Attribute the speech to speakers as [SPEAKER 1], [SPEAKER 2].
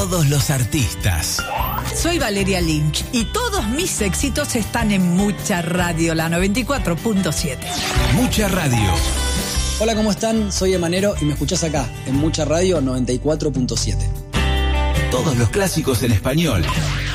[SPEAKER 1] todos los artistas.
[SPEAKER 2] Soy Valeria Lynch y todos mis éxitos están en Mucha Radio, la 94.7.
[SPEAKER 1] Mucha Radio.
[SPEAKER 3] Hola, ¿cómo están? Soy Emanero y me escuchás acá, en Mucha Radio 94.7.
[SPEAKER 1] Todos los clásicos en español.